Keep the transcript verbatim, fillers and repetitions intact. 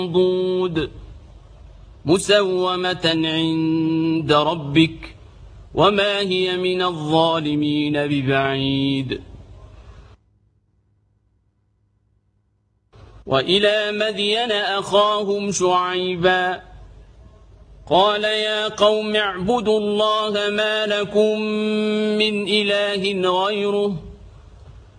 منضود مسومة عند ربك وما هي من الظالمين ببعيد. وإلى مدين أخاهم شعيبا قال يا قوم اعبدوا الله ما لكم من إله غيره